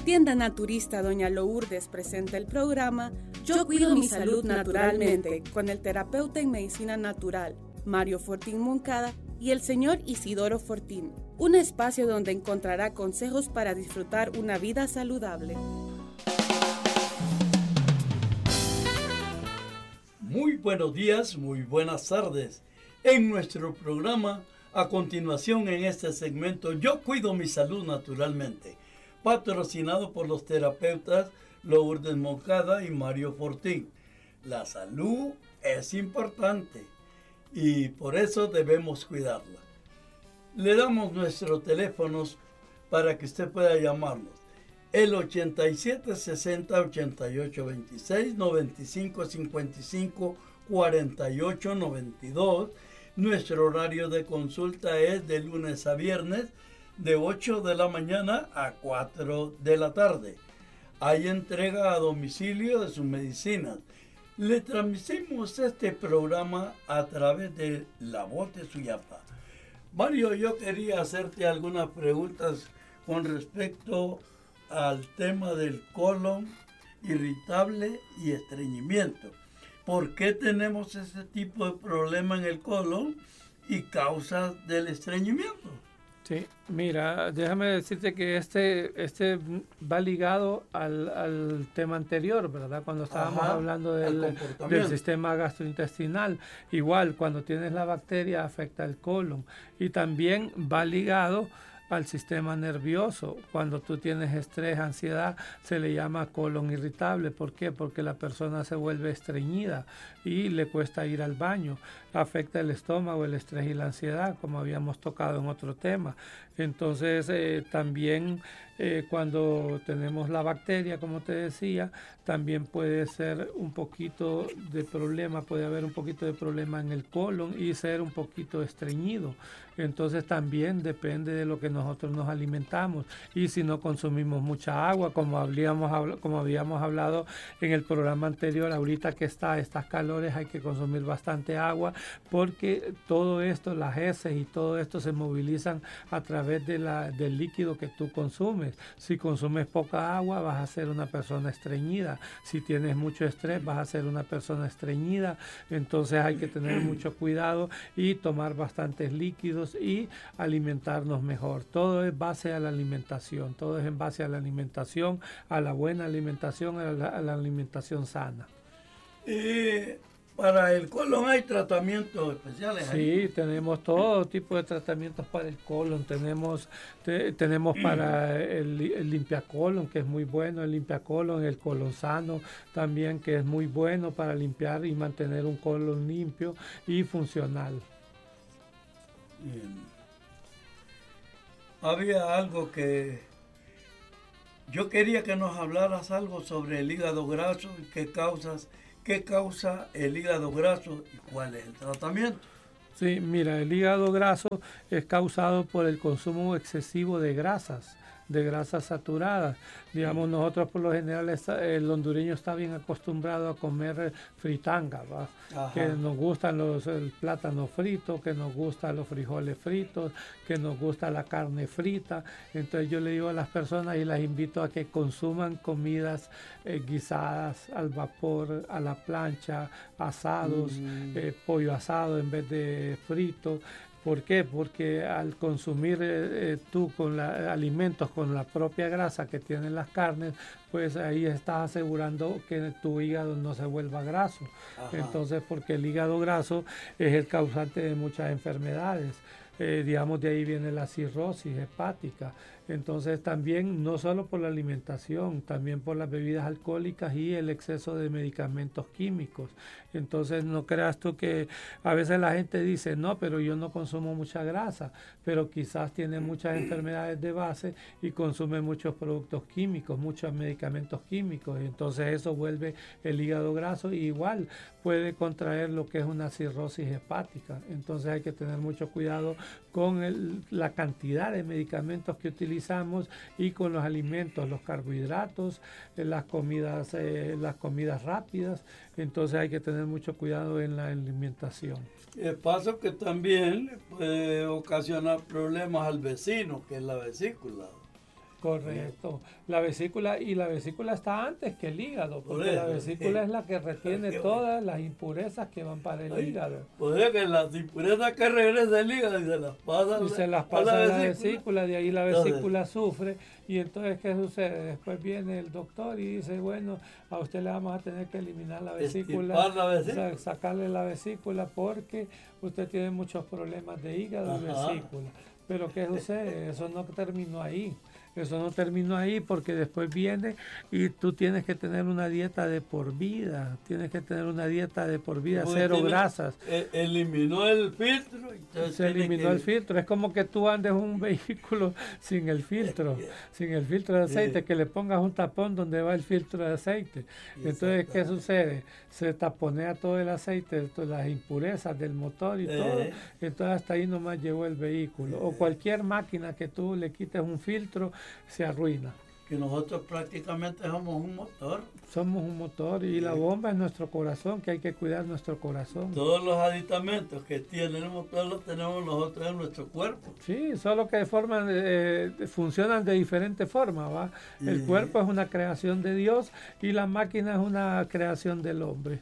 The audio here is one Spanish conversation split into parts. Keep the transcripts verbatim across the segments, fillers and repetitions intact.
Tienda Naturista Doña Lourdes presenta el programa Yo Cuido Mi Salud Naturalmente con el terapeuta en medicina natural Mario Fortín Moncada y el señor Isidoro Fortín. Un espacio donde encontrará consejos para disfrutar una vida saludable. Muy buenos días, muy buenas tardes. En nuestro programa, a continuación en este segmento, Yo Cuido Mi Salud Naturalmente, patrocinado por los terapeutas Lourdes Moncada y Mario Fortín. La salud es importante y por eso debemos cuidarla. Le damos nuestros teléfonos para que usted pueda llamarnos. El ochenta y siete sesenta, ochenta y ocho veintiséis, noventa y cinco cincuenta y cinco, cuarenta y ocho noventa y dos. Nuestro horario de consulta es de lunes a viernes, de ocho de la mañana a cuatro de la tarde. Hay entrega a domicilio de sus medicinas. Le transmitimos este programa a través de La Voz de Suyapa. Mario, yo quería hacerte algunas preguntas con respecto al tema del colon irritable y estreñimiento. ¿Por qué tenemos ese tipo de problema en el colon y causas del estreñimiento? Sí, mira, déjame decirte que este, este va ligado al, al tema anterior, ¿verdad? Cuando estábamos Ajá, hablando del, del sistema gastrointestinal. Igual, cuando tienes la bacteria afecta el colon. Y también va ligado al sistema nervioso. Cuando tú tienes estrés, ansiedad, se le llama colon irritable. ¿Por qué? Porque la persona se vuelve estreñida y le cuesta ir al baño. Afecta el estómago, el estrés y la ansiedad, como habíamos tocado en otro tema. Entonces, eh, también eh, cuando tenemos la bacteria, como te decía, también puede ser un poquito de problema, puede haber un poquito de problema en el colon y ser un poquito estreñido. Entonces también depende de lo que nosotros nos alimentamos y si no consumimos mucha agua, como habíamos, como habíamos hablado en el programa anterior, ahorita que está estas calores hay que consumir bastante agua porque todo esto, las heces y todo esto se movilizan a través de la, del líquido que tú consumes. Si consumes poca agua vas a ser una persona estreñida, si tienes mucho estrés vas a ser una persona estreñida, entonces hay que tener mucho cuidado y tomar bastantes líquidos y alimentarnos mejor. Todo es base a la alimentación, todo es en base a la alimentación, a la buena alimentación, a la, a la alimentación sana. Eh, para el colon hay tratamientos especiales. Sí, ahí. Tenemos todo tipo de tratamientos para el colon. Tenemos, te, tenemos para el, el limpiacolon, que es muy bueno, el limpiacolon, el colon sano también, que es muy bueno para limpiar y mantener un colon limpio y funcional. Bien. Había algo que yo quería que nos hablaras algo sobre el hígado graso y qué causas, qué causa el hígado graso y cuál es el tratamiento. Sí, mira, el hígado graso es causado por el consumo excesivo de grasas, de grasas saturadas. Digamos, nosotros por lo general, el hondureño está bien acostumbrado a comer fritanga, ¿va? Que nos gustan los, el plátano frito, que nos gustan los frijoles fritos, que nos gusta la carne frita. Entonces yo le digo a las personas y las invito a que consuman comidas eh, guisadas al vapor, a la plancha, asados, mm. eh, pollo asado en vez de frito. ¿Por qué? Porque al consumir eh, tú con la, alimentos con la propia grasa que tienen las carnes, pues ahí estás asegurando que tu hígado no se vuelva graso. Ajá. Entonces, porque el hígado graso es el causante de muchas enfermedades. Eh, digamos, de ahí viene la cirrosis hepática. Entonces también no solo por la alimentación, también por las bebidas alcohólicas y el exceso de medicamentos químicos. Entonces no creas tú que a veces la gente dice, no, pero yo no consumo mucha grasa, pero quizás tiene muchas enfermedades de base y consume muchos productos químicos, muchos medicamentos químicos. Y entonces eso vuelve el hígado graso y igual puede contraer lo que es una cirrosis hepática. Entonces hay que tener mucho cuidado con el, la cantidad de medicamentos que utilizamos y con los alimentos, los carbohidratos, eh, las comidas, eh, las comidas rápidas. Entonces hay que tener mucho cuidado en la alimentación. El paso que también puede ocasionar problemas al vecino, que es la vesícula. Correcto. La vesícula, y la vesícula está antes que el hígado, porque la vesícula es la que retiene todas las impurezas que van para el Ay, hígado. Puede que las impurezas que regresa el hígado y se las pasa, Y se las pasa a la vesícula, de ahí la vesícula entonces, sufre, y entonces ¿qué sucede? Después viene el doctor y dice, bueno, a usted le vamos a tener que eliminar la vesícula, la vesícula. sacarle la vesícula porque usted tiene muchos problemas de hígado y vesícula. Pero ¿qué sucede? Eso no terminó ahí. Eso no terminó ahí porque después viene y tú tienes que tener una dieta de por vida. Tienes que tener una dieta de por vida, cero tiene, grasas. Eh, eliminó el filtro. Se eliminó que... el filtro. Es como que tú andes un vehículo sin el filtro, sin el filtro de aceite, sí. Que le pongas un tapón donde va el filtro de aceite. Entonces, ¿qué sucede? Se taponea todo el aceite, todas las impurezas del motor y eh. todo. Entonces, hasta ahí nomás llegó el vehículo. Eh. O cualquier máquina que tú le quites un filtro, se arruina. Que nosotros prácticamente somos un motor. Somos un motor y sí. La bomba es nuestro corazón, que hay que cuidar nuestro corazón. Todos los aditamentos que tiene el motor los tenemos nosotros en nuestro cuerpo. Sí, solo que forman, eh, funcionan de diferente forma, ¿va? Sí. El cuerpo es una creación de Dios y la máquina es una creación del hombre.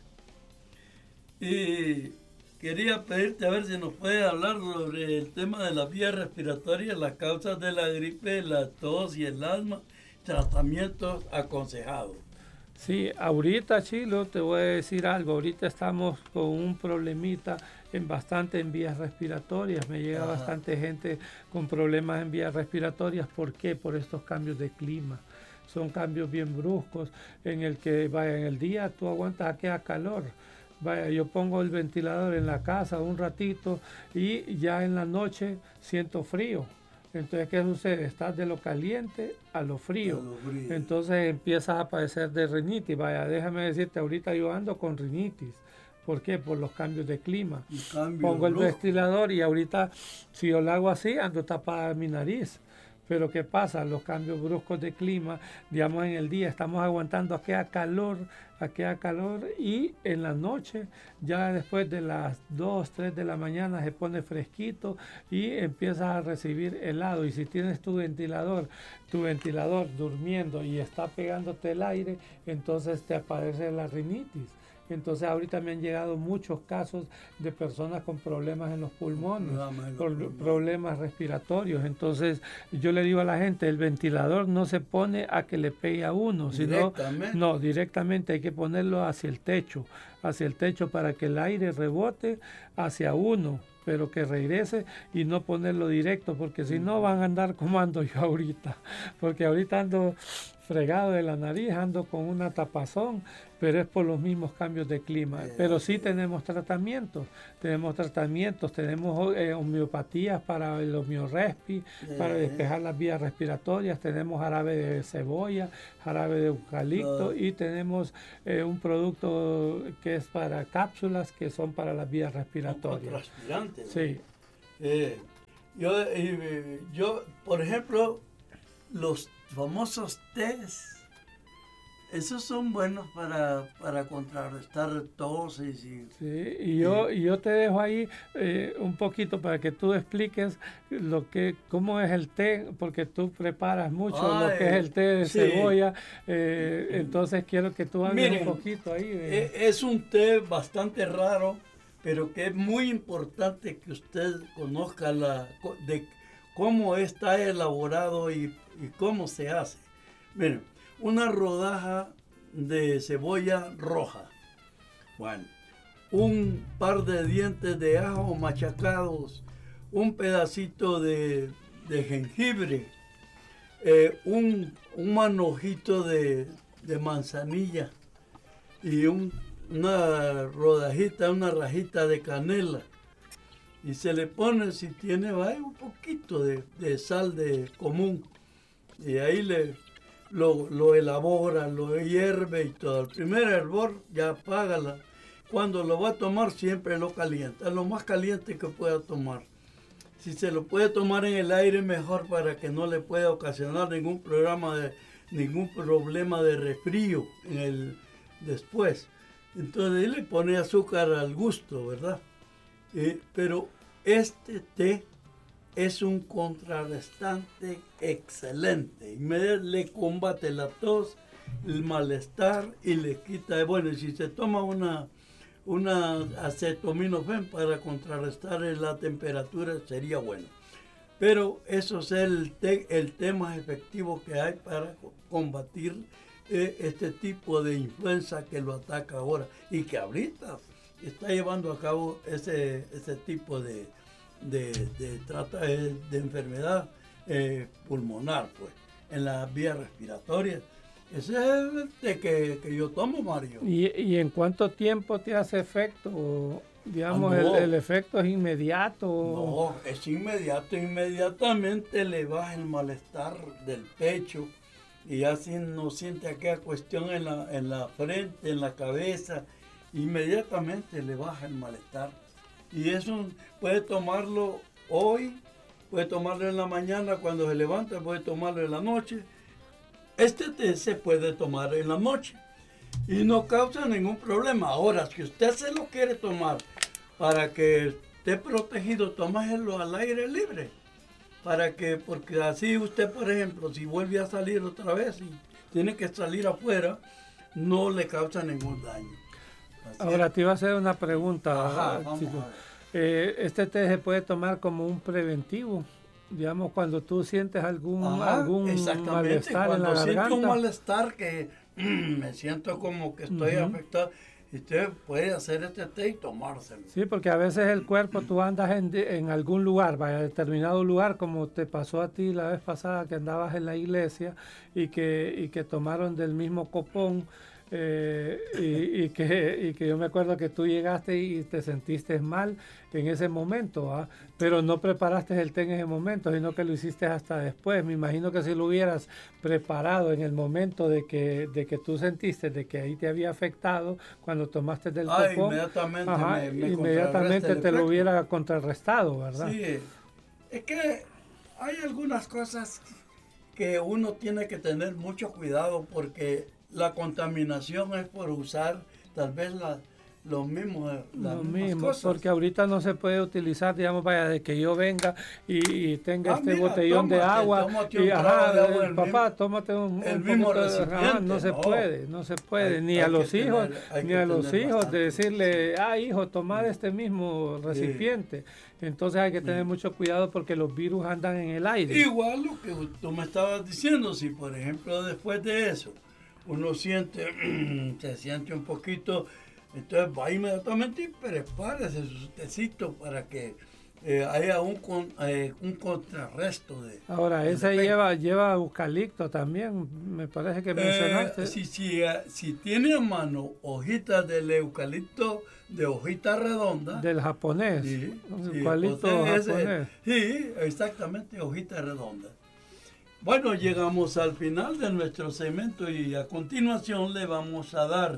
Y quería pedirte a ver si nos puedes hablar sobre el tema de las vías respiratorias, las causas de la gripe, la tos y el asma, tratamientos aconsejados. Sí, ahorita, Chilo, te voy a decir algo. Ahorita estamos con un problemita en bastante en vías respiratorias. Me llega Ajá. bastante gente con problemas en vías respiratorias. ¿Por qué? Por estos cambios de clima. Son cambios bien bruscos en el que, vaya, en el día tú aguantas aquella calor. Vaya, yo pongo el ventilador en la casa un ratito y ya en la noche siento frío. Entonces, ¿qué sucede? Estás de lo caliente a lo frío. A lo frío. Entonces empiezas a padecer de rinitis. Vaya, déjame decirte, ahorita yo ando con rinitis. ¿Por qué? Por los cambios de clima. Pongo el ventilador y ahorita, si yo lo hago así, ando tapada mi nariz. Pero ¿qué pasa? Los cambios bruscos de clima, digamos en el día estamos aguantando aquella calor, aquella calor y en la noche, ya después de las dos, tres de la mañana se pone fresquito y empiezas a recibir helado. Y si tienes tu ventilador, tu ventilador durmiendo y está pegándote el aire, entonces te aparece la rinitis. Entonces ahorita me han llegado muchos casos de personas con problemas en los pulmones, con problemas respiratorios. Entonces yo le digo a la gente, el ventilador no se pone a que le pegue a uno, sino no, directamente hay que ponerlo hacia el techo, hacia el techo para que el aire rebote hacia uno, pero que regrese y no ponerlo directo, porque si no van a andar como ando yo ahorita, porque ahorita ando fregado de la nariz, ando con una tapazón, pero es por los mismos cambios de clima. Pero sí tenemos tratamientos, tenemos tratamientos, tenemos eh, homeopatías para el homeorespi, para despejar las vías respiratorias, tenemos jarabe de cebolla, jarabe de eucalipto y tenemos eh, un producto que es para cápsulas que son para las vías respiratorias. Transpirantes. Sí. Eh, yo, eh, yo, por ejemplo, los famosos tés, esos son buenos para, para contrarrestar toses. Y, sí, y yo, y yo te dejo ahí eh, un poquito para que tú expliques lo que, cómo es el té, porque tú preparas mucho Ay, lo que es el té de sí. cebolla, eh, entonces quiero que tú hables Miren, un poquito ahí. De... Es un té bastante raro, pero que es muy importante que usted conozca la, de cómo está elaborado y, y cómo se hace. Miren, una rodaja de cebolla roja, bueno, un par de dientes de ajo machacados, un pedacito de, de jengibre, eh, un, un manojito de, de manzanilla y un, una rodajita, una rajita de canela. Y se le pone, si tiene, vaya, un poquito de, de sal de común. Y ahí le, lo, lo elabora, lo hierve y todo. El primer hervor ya apágala. Cuando lo va a tomar siempre lo calienta, lo más caliente que pueda tomar. Si se lo puede tomar en el aire, mejor para que no le pueda ocasionar ningún programa de, ningún problema de resfrío en el, después. Entonces le pone azúcar al gusto, ¿verdad? Eh, pero este té es un contrarrestante excelente. Le combate la tos, el malestar y le quita. Bueno, si se toma una, una acetaminofén para contrarrestar la temperatura sería bueno. Pero eso es el, te, el tema efectivo que hay para combatir eh, este tipo de influenza que lo ataca ahora y que ahorita está llevando a cabo ese, ese tipo de de, de trata de, de enfermedad eh, pulmonar, pues, en las vías respiratorias. Ese es el de que, que yo tomo, Mario. ¿Y, ¿Y en cuánto tiempo te hace efecto? Digamos, ah, no. el, el efecto es inmediato. No, es inmediato. Inmediatamente le baja el malestar del pecho y así no siente aquella cuestión en la, en la frente, en la cabeza. Inmediatamente le baja el malestar. Y eso puede tomarlo hoy, puede tomarlo en la mañana cuando se levanta, puede tomarlo en la noche. Este té se puede tomar en la noche y no causa ningún problema. Ahora, si usted se lo quiere tomar para que esté protegido, tómaselo al aire libre. Para que, porque así usted, por ejemplo, si vuelve a salir otra vez y tiene que salir afuera, no le causa ningún daño. Así Ahora es. te iba a hacer una pregunta. Ajá, vamos chico. a ver. Eh, este té se puede tomar como un preventivo, digamos, cuando tú sientes algún, Ajá, algún malestar cuando en la siento garganta. un malestar que mm, me siento como que estoy uh-huh. afectado, usted puede hacer este té y tomárselo. Sí, porque a veces el cuerpo, tú andas en, en algún lugar, vaya, determinado lugar, como te pasó a ti la vez pasada que andabas en la iglesia y que, y que tomaron del mismo copón. Eh, y, y, que, y que yo me acuerdo que tú llegaste y te sentiste mal en ese momento, ¿ah? Pero no preparaste el té en ese momento, sino que lo hiciste hasta después. Me imagino que si lo hubieras preparado en el momento de que, de que tú sentiste de que ahí te había afectado, cuando tomaste del ah, copón, inmediatamente, ajá, me, me inmediatamente te lo hubiera contrarrestado, ¿verdad? Sí, es que hay algunas cosas que uno tiene que tener mucho cuidado porque la contaminación es por usar tal vez la, los mismos, las lo mismas mismo, cosas. Porque ahorita no se puede utilizar, digamos, vaya, de que yo venga y, y tenga ah, este mira, botellón tómate, de agua tómate y ajá, de agua, el, papá, mismo, tómate un, el un mismo poquito recipiente. de, ajá, no se no. puede, no se puede, hay, ni hay a los hijos, tener, ni a los hijos de decirle, sí. ah, hijo, tomar este mismo recipiente. Sí. Entonces hay que tener sí. mucho cuidado porque los virus andan en el aire. Igual lo que tú me estabas diciendo, si por ejemplo después de eso uno siente, se siente un poquito, entonces va inmediatamente y prepárese su tecito para que eh, haya un, con, eh, un contrarresto de... Ahora, ese de lleva, lleva eucalipto también, me parece que mencionaste. Eh, si, si, uh, si tiene a mano hojitas del eucalipto de hojita redonda... Del japonés, sí, eucalipto sí, japonés. Ese, sí, exactamente, hojita redonda. Bueno, llegamos al final de nuestro segmento y a continuación le vamos a dar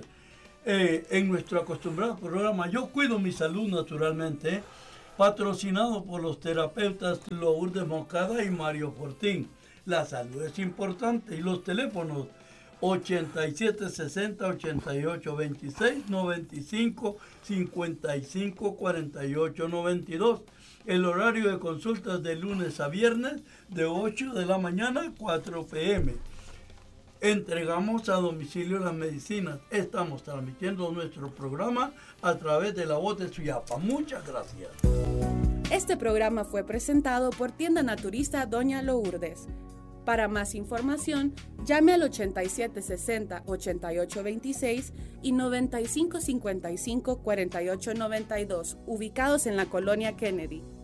eh, en nuestro acostumbrado programa Yo Cuido Mi Salud Naturalmente, patrocinado por los terapeutas Lourdes Moncada y Mario Fortín. La salud es importante y los teléfonos ochenta y siete sesenta, ochenta y ocho veintiséis, noventa y cinco, cincuenta y cinco, cuarenta y ocho noventa y dos. El horario de consultas de lunes a viernes de ocho de la mañana a cuatro pe eme. Entregamos a domicilio las medicinas. Estamos transmitiendo nuestro programa a través de la voz de Suyapa. Muchas gracias. Este programa fue presentado por Tienda Naturista Doña Lourdes. Para más información, llame al ochenta y siete sesenta, ochenta y ocho veintiséis y noventa y cinco cincuenta y cinco, cuarenta y ocho noventa y dos, ubicados en la colonia Kennedy.